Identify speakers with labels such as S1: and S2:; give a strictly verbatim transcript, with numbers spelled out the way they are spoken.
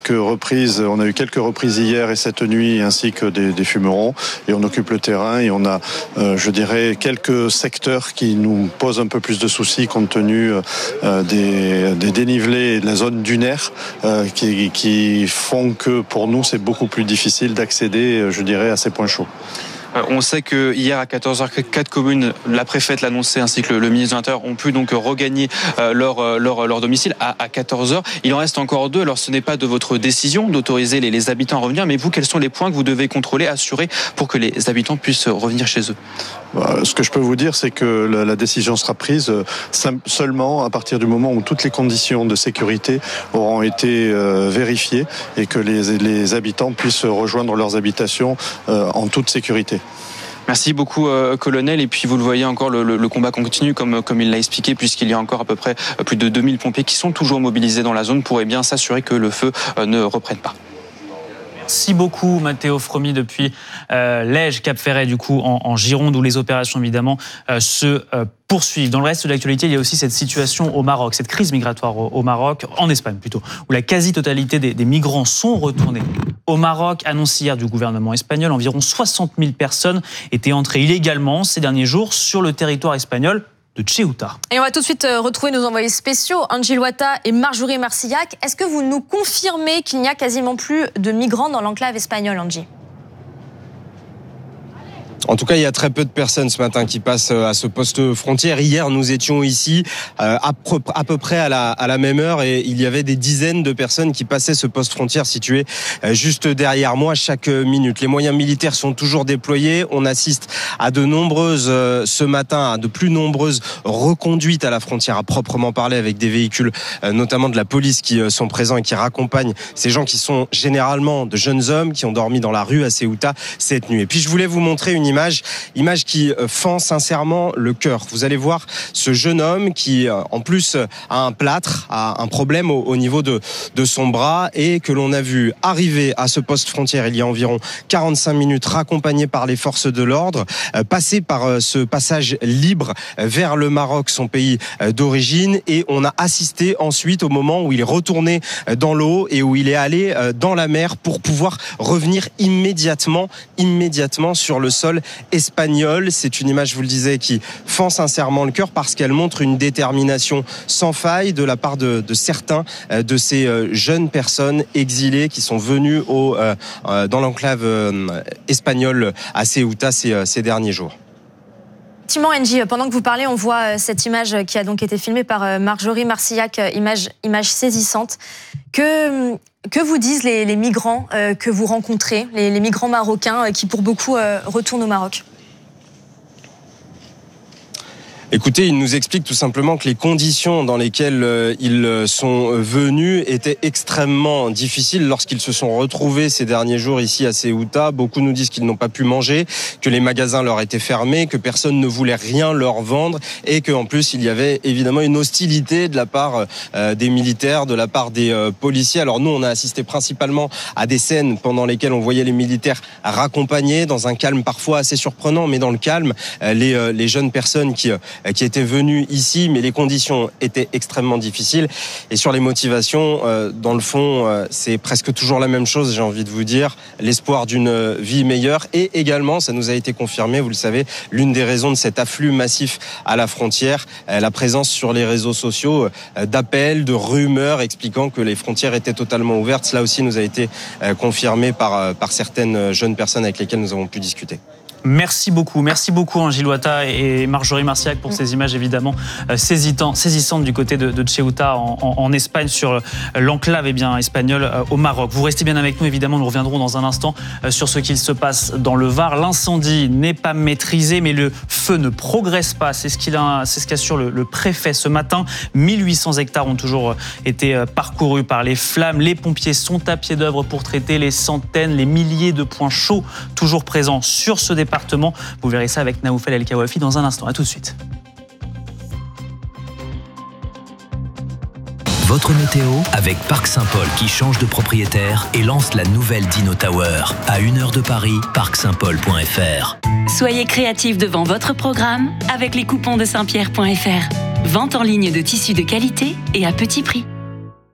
S1: Que reprises, on a eu quelques reprises hier et cette nuit, ainsi que des, des fumerons, et on occupe le terrain et on a, euh, je dirais, quelques secteurs qui nous posent un peu plus de soucis compte tenu euh, des, des dénivelés et de la zone dunaire euh, qui, qui font que pour nous c'est beaucoup plus difficile d'accéder, je dirais, à ces points chauds.
S2: On sait que hier à quatorze heures, quatre communes, la préfète l'annonçait ainsi que le, le ministre de l'Intérieur, ont pu donc regagner euh, leur, leur, leur domicile à, à quatorze heures. Il en reste encore deux. Alors ce n'est pas de votre décision d'autoriser les, les habitants à revenir, mais vous, quels sont les points que vous devez contrôler, assurer pour que les habitants puissent revenir chez eux ?
S1: Ce que je peux vous dire, c'est que la, la décision sera prise seulement à partir du moment où toutes les conditions de sécurité auront été euh, vérifiées et que les, les habitants puissent rejoindre leurs habitations euh, en toute sécurité.
S2: Merci beaucoup, euh, colonel. Et puis, vous le voyez encore, le, le, le combat continue, comme, comme il l'a expliqué, puisqu'il y a encore à peu près plus de deux mille pompiers qui sont toujours mobilisés dans la zone pour eh bien, s'assurer que le feu euh, ne reprenne pas.
S3: Merci beaucoup, Matteo Fromi, depuis euh, Lège, Cap-Ferret, du coup, en, en Gironde, où les opérations, évidemment, euh, se euh, poursuivent. Dans le reste de l'actualité, il y a aussi cette situation au Maroc, cette crise migratoire au, au Maroc, en Espagne plutôt, où la quasi-totalité des, des migrants sont retournés au Maroc. Annonce hier du gouvernement espagnol, environ soixante mille personnes étaient entrées illégalement ces derniers jours sur le territoire espagnol de Ceuta.
S4: Et on va tout de suite retrouver nos envoyés spéciaux, Angie Loata et Marjorie Marcillac. Est-ce que vous nous confirmez qu'il n'y a quasiment plus de migrants dans l'enclave espagnole, Angie ?
S5: En tout cas, il y a très peu de personnes ce matin qui passent à ce poste frontière. Hier, nous étions ici euh, à, peu, à peu près à la, à la même heure et il y avait des dizaines de personnes qui passaient ce poste frontière situé euh, juste derrière moi chaque minute. Les moyens militaires sont toujours déployés. On assiste à de nombreuses, euh, ce matin, à de plus nombreuses reconduites à la frontière à proprement parler avec des véhicules, euh, notamment de la police qui euh, sont présents et qui raccompagnent ces gens qui sont généralement de jeunes hommes qui ont dormi dans la rue à Ceuta cette nuit. Et puis, je voulais vous montrer une image, image qui fend sincèrement le cœur. Vous allez voir ce jeune homme qui, en plus, a un plâtre, a un problème au, au niveau de, de son bras et que l'on a vu arriver à ce poste frontière il y a environ quarante-cinq minutes, raccompagné par les forces de l'ordre, euh, passer par euh, ce passage libre vers le Maroc, son pays euh, d'origine, et on a assisté ensuite au moment où il est retourné dans l'eau et où il est allé euh, dans la mer pour pouvoir revenir immédiatement, immédiatement sur le sol espagnol. C'est une image, je vous le disais, qui fend sincèrement le cœur parce qu'elle montre une détermination sans faille de la part de, de certains de ces jeunes personnes exilées qui sont venues au, euh, dans l'enclave espagnole à Ceuta ces, ces derniers jours.
S4: Effectivement, Angie, pendant que vous parlez, on voit cette image qui a donc été filmée par Marjorie Marcillac, image, image saisissante. Que, que vous disent les, les migrants euh, que vous rencontrez, les, les migrants marocains euh, qui pour beaucoup euh, retournent au Maroc ?
S5: Écoutez, ils nous expliquent tout simplement que les conditions dans lesquelles euh, ils sont venus étaient extrêmement difficiles lorsqu'ils se sont retrouvés ces derniers jours ici à Ceuta. Beaucoup nous disent qu'ils n'ont pas pu manger, que les magasins leur étaient fermés, que personne ne voulait rien leur vendre et qu'en plus il y avait évidemment une hostilité de la part euh, des militaires, de la part des euh, policiers. Alors nous, on a assisté principalement à des scènes pendant lesquelles on voyait les militaires raccompagnés dans un calme parfois assez surprenant, mais dans le calme, euh, les, euh, les jeunes personnes qui... Euh, qui étaient venus ici, mais les conditions étaient extrêmement difficiles. Et sur les motivations, euh, dans le fond, euh, c'est presque toujours la même chose, j'ai envie de vous dire, l'espoir d'une vie meilleure. Et également, ça nous a été confirmé, vous le savez, l'une des raisons de cet afflux massif à la frontière, euh, la présence sur les réseaux sociaux euh, d'appels, de rumeurs expliquant que les frontières étaient totalement ouvertes. Cela aussi nous a été euh, confirmé par, euh, par certaines jeunes personnes avec lesquelles nous avons pu discuter.
S3: Merci beaucoup, merci beaucoup Angie Loata et Marjorie Marcillac pour ces images évidemment saisissantes du côté de, de Ceuta en, en, en Espagne sur l'enclave eh bien, espagnole au Maroc. Vous restez bien avec nous évidemment, nous reviendrons dans un instant sur ce qu'il se passe dans le Var. L'incendie n'est pas maîtrisé mais le feu ne progresse pas, c'est ce qu'il a, c'est ce qu'assure le, le préfet ce matin. mille huit cents hectares ont toujours été parcourus par les flammes. Les pompiers sont à pied d'œuvre pour traiter les centaines, les milliers de points chauds toujours présents sur ce département. Vous verrez ça avec Naoufel El Kawafi dans un instant. À tout de suite.
S6: Votre météo avec Parc Saint-Paul qui change de propriétaire et lance la nouvelle Dino Tower. À une heure de Paris, parc saint paul point f r.
S7: Soyez créatifs devant votre programme avec les coupons de saint pierre point f r. Vente en ligne de tissus de qualité et à petit prix.